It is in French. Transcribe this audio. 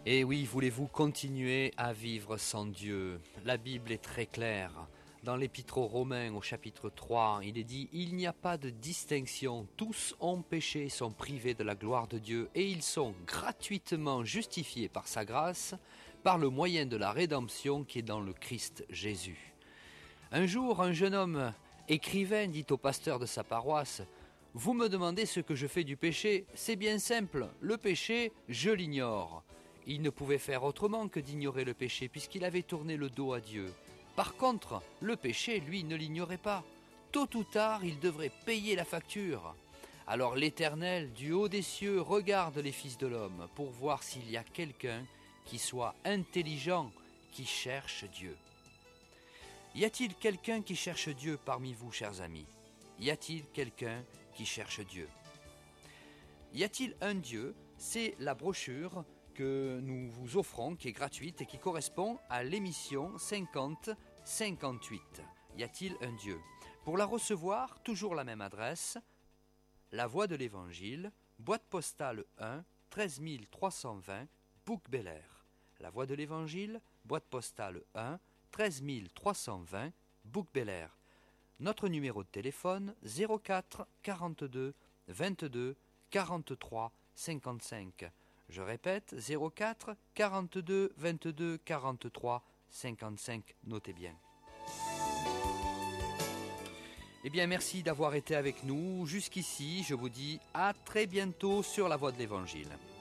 Et oui, voulez-vous continuer à vivre sans Dieu? La Bible est très claire. Dans l'Épître aux Romains au chapitre 3, il est dit « Il n'y a pas de distinction, tous ont péché, sont privés de la gloire de Dieu et ils sont gratuitement justifiés par sa grâce, par le moyen de la rédemption qui est dans le Christ Jésus. » Un jour, un jeune homme écrivain dit au pasteur de sa paroisse « Vous me demandez ce que je fais du péché? C'est bien simple, le péché, je l'ignore. » Il ne pouvait faire autrement que d'ignorer le péché puisqu'il avait tourné le dos à Dieu. Par contre, le péché, lui, ne l'ignorait pas. Tôt ou tard, il devrait payer la facture. Alors l'Éternel, du haut des cieux, regarde les fils de l'homme pour voir s'il y a quelqu'un qui soit intelligent, qui cherche Dieu. Y a-t-il quelqu'un qui cherche Dieu parmi vous, chers amis? Y a-t-il quelqu'un qui cherche Dieu? Y a-t-il un Dieu? C'est la brochure que nous vous offrons, qui est gratuite et qui correspond à l'émission 50-58. Y a-t-il un Dieu? Pour la recevoir, toujours la même adresse, La Voix de l'Évangile, boîte postale 1, 13 320, Bouc-Bel-Air. La Voix de l'Évangile, boîte postale 1, 13 320, Bouc-Bel-Air. Notre numéro de téléphone 04 42 22 43 55. Je répète, 04 42 22 43 55, notez bien. Eh bien, merci d'avoir été avec nous jusqu'ici. Je vous dis à très bientôt sur la Voix de l'Évangile.